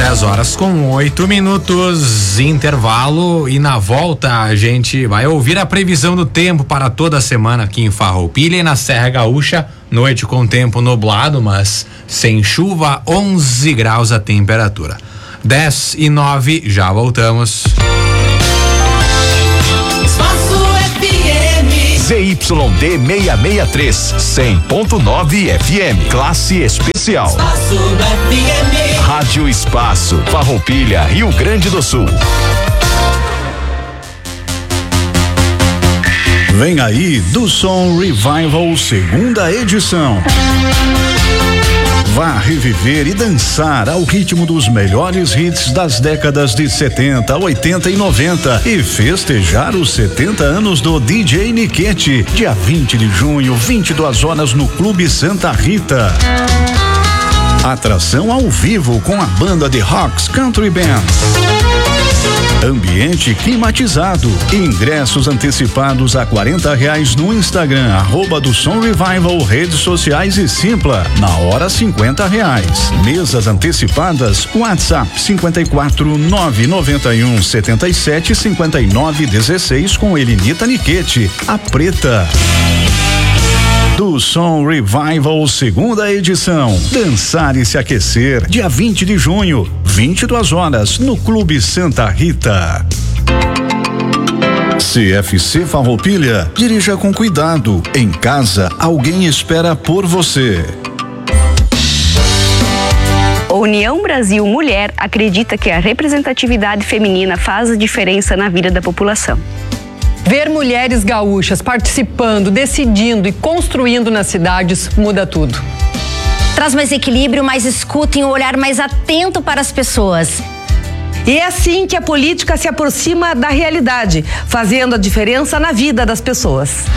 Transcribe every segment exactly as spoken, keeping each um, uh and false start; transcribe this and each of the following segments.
dez horas com oito minutos, intervalo, e na volta a gente vai ouvir a previsão do tempo para toda a semana aqui em Farroupilha e na Serra Gaúcha. Noite com tempo nublado, mas sem chuva, onze graus a temperatura. dez e nove, já voltamos. Z Y D seiscentos e sessenta e três, cem ponto nove F M, classe especial. Espaço F M. Rádio Espaço, Farroupilha, Rio Grande do Sul. Vem aí do Som Revival, segunda edição. Vá reviver e dançar ao ritmo dos melhores hits das décadas de setenta, oitenta e noventa e festejar os setenta anos do D J Niquete, dia vinte de junho, vinte e duas horas no Clube Santa Rita. Atração ao vivo com a banda de Rocks Country Band. Ambiente climatizado. Ingressos antecipados a quarenta reais no Instagram, arroba do Som Revival, redes sociais e Simpla. Na hora, cinquenta reais. Mesas antecipadas, WhatsApp cinquenta e quatro, nove noventa e um, setenta e sete, cinquenta e nove, dezesseis com Elinita Niquete, a preta. Do Som Revival, segunda edição. Dançar e se aquecer, dia vinte de junho, vinte e duas horas, no Clube Santa Rita. C F C Farroupilha, dirija com cuidado. Em casa, alguém espera por você. União Brasil Mulher acredita que a representatividade feminina faz a diferença na vida da população. Ver mulheres gaúchas participando, decidindo e construindo nas cidades muda tudo. Traz mais equilíbrio, mais escuta e um olhar mais atento para as pessoas. E é assim que a política se aproxima da realidade, fazendo a diferença na vida das pessoas.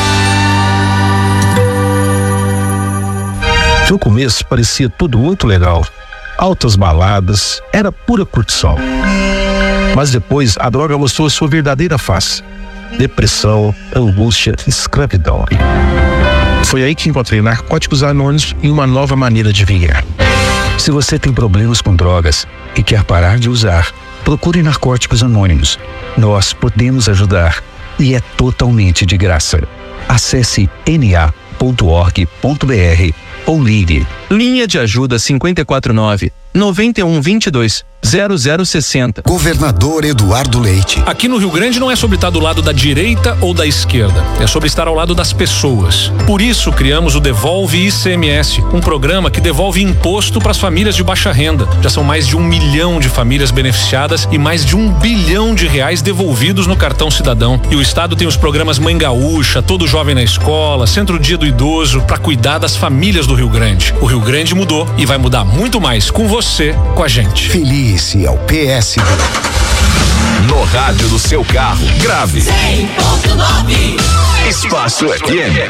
No começo parecia tudo muito legal. Altas baladas, era pura curtição. Mas depois a droga mostrou sua verdadeira face. Depressão, angústia, escravidão. Foi aí que encontrei Narcóticos Anônimos e uma nova maneira de viver. Se você tem problemas com drogas e quer parar de usar, procure Narcóticos Anônimos. Nós podemos ajudar e é totalmente de graça. Acesse n a ponto org ponto b r ou ligue. Linha de ajuda cinco quatro nove, nove um dois dois, zero zero seis zero. Governador Eduardo Leite. Aqui no Rio Grande não é sobre estar do lado da direita ou da esquerda, é sobre estar ao lado das pessoas. Por isso criamos o Devolve I C M S, um programa que devolve imposto para as famílias de baixa renda. Já são mais de um milhão de famílias beneficiadas e mais de um bilhão de reais devolvidos no cartão cidadão. E o estado tem os programas Mãe Gaúcha, Todo Jovem na Escola, Centro Dia do Idoso, para cuidar das famílias do Rio Grande. O Rio Grande mudou e vai mudar muito mais com você, com a gente. Feliz é o P S D. No rádio do seu carro, grave cem ponto nove. Espaço F M.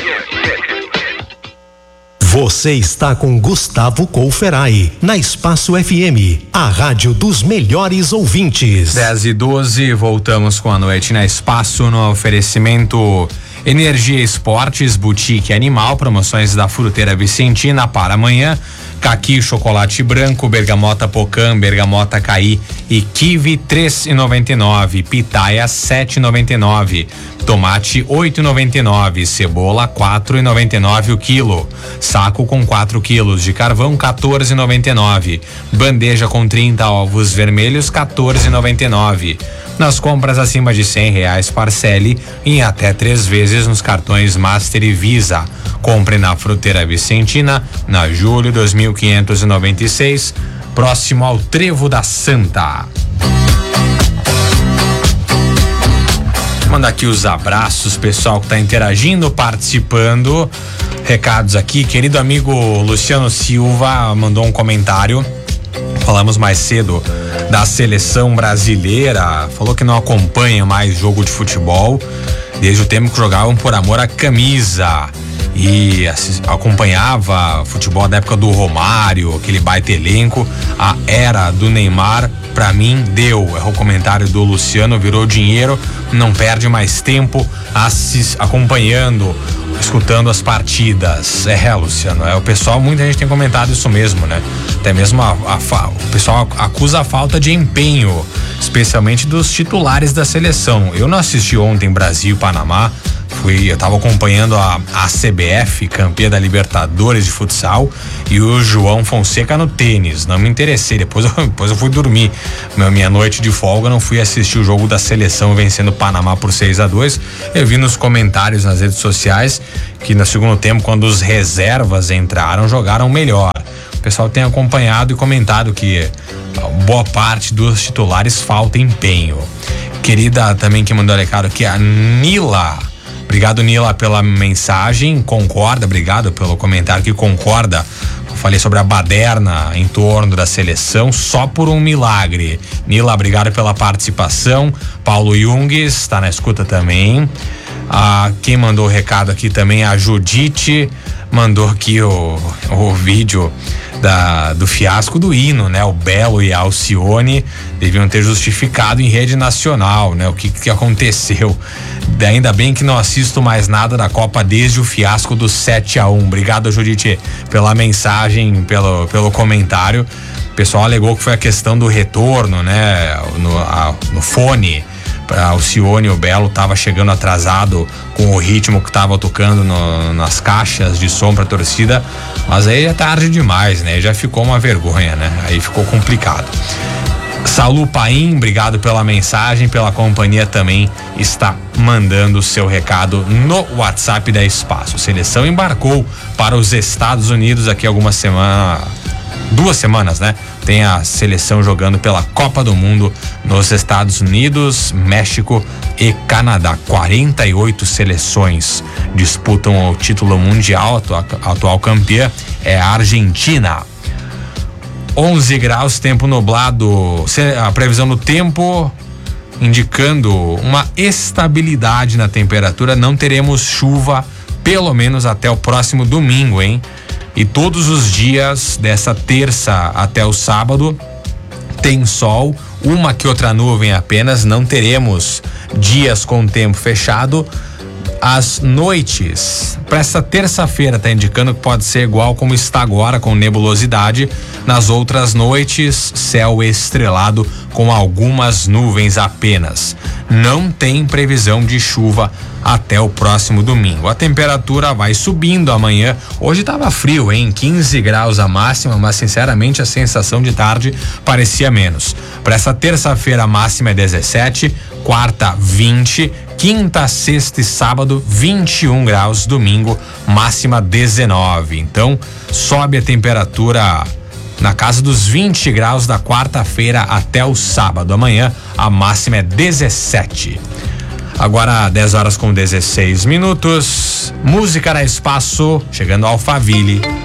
Você está com Gustavo Couferai, na Espaço F M, a rádio dos melhores ouvintes. dez e doze, voltamos com a noite na Espaço, no oferecimento Energia Esportes, Boutique Animal, promoções da Fruteira Vicentina para amanhã. Caqui, chocolate branco, bergamota Pocã, bergamota Caí e kiwi três e noventa e nove, pitaia sete e noventa e nove, tomate oito e noventa e nove, cebola quatro e noventa e nove o quilo, saco com quatro quilos de carvão quatorze e noventa e nove, bandeja com trinta ovos vermelhos quatorze e noventa e nove. Nas compras acima de cem reais, parcele em até três vezes nos cartões Master e Visa. Compre na Fruteira Vicentina, na Júlio dois mil quinhentos e noventa e seis, próximo ao Trevo da Santa. Manda aqui os abraços, pessoal que tá interagindo, participando. Recados aqui, querido amigo Luciano Silva mandou um comentário. Falamos mais cedo da seleção brasileira, falou que não acompanha mais jogo de futebol desde o tempo que jogavam por amor à camisa e acompanhava futebol da época do Romário, aquele baita elenco. A era do Neymar, pra mim, deu. É o comentário do Luciano, virou dinheiro, não perde mais tempo assis, acompanhando. escutando as partidas. É, Luciano, é o pessoal, muita gente tem comentado isso mesmo, né? Até mesmo a, a, o pessoal acusa a falta de empenho, especialmente dos titulares da seleção. Eu não assisti ontem Brasil e Panamá, fui, eu tava acompanhando a, a C B F, campeã da Libertadores de futsal, e o João Fonseca no tênis. Não me interessei, depois eu, depois eu fui dormir. Minha, minha noite de folga, não fui assistir o jogo da seleção vencendo o Panamá por seis a dois. Eu vi nos comentários nas redes sociais que no segundo tempo, quando os reservas entraram, jogaram melhor. O pessoal tem acompanhado e comentado que boa parte dos titulares falta empenho. Querida também que mandou recado aqui, a Nila. Obrigado, Nila, pela mensagem. Concorda, obrigado pelo comentário que concorda. Eu falei sobre a baderna em torno da seleção, só por um milagre. Nila, obrigado pela participação. Paulo Jung está na escuta também. Ah, quem mandou o recado aqui também é a Judite, mandou aqui o, o vídeo da, do fiasco do hino, né? O Belo e a Alcione deviam ter justificado em rede nacional, né? O que, que aconteceu. Ainda bem que não assisto mais nada da Copa desde o fiasco do sete a um. Obrigado, Judite, pela mensagem, pelo, pelo comentário. O pessoal alegou que foi a questão do retorno, né? No, a, no fone. A Alcione, o Belo tava chegando atrasado com o ritmo que tava tocando no, nas caixas de som pra torcida, mas aí é tarde demais, né? Já ficou uma vergonha, né? Aí ficou complicado. Salu Paim, obrigado pela mensagem, pela companhia também, está mandando o seu recado no WhatsApp da Espaço. Seleção embarcou para os Estados Unidos aqui algumas semanas, duas semanas, né? Tem a seleção jogando pela Copa do Mundo nos Estados Unidos, México e Canadá. quarenta e oito seleções disputam o título mundial. A atual campeã é a Argentina. onze graus, tempo nublado. A previsão do tempo indicando uma estabilidade na temperatura. Não teremos chuva, pelo menos até o próximo domingo, hein? E todos os dias dessa terça até o sábado tem sol, uma que outra nuvem apenas. Não teremos dias com tempo fechado. As noites para essa terça-feira tá indicando que pode ser igual como está agora, com nebulosidade. Nas outras noites, céu estrelado com algumas nuvens apenas. Não tem previsão de chuva até o próximo domingo. A temperatura vai subindo amanhã. Hoje tava frio, hein? quinze graus a máxima, mas sinceramente a sensação de tarde parecia menos. Para essa terça-feira a máxima é dezessete, quarta vinte, quinta, sexta e sábado vinte e um graus, domingo máxima dezenove. Então sobe a temperatura na casa dos vinte graus da quarta-feira até o sábado. Amanhã a máxima é dezessete. Agora dez horas com dezesseis minutos. Música na Espaço, chegando ao Alphaville.